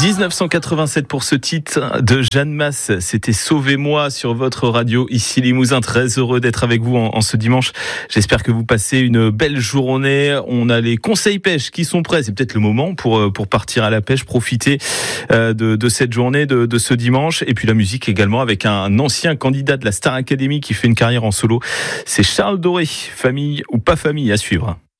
1987 pour ce titre de Jeanne Masse, c'était Sauvez-moi sur votre radio ici Limousin. Très heureux d'être avec vous en ce dimanche. J'espère que vous passez une belle journée. On a les conseils pêche qui sont prêts. C'est peut-être le moment pour partir à la pêche, profiter de cette journée, de ce dimanche. Et puis la musique également avec un ancien candidat de la Star Academy qui fait une carrière en solo. C'est Charles Doré. Famille ou pas famille à suivre.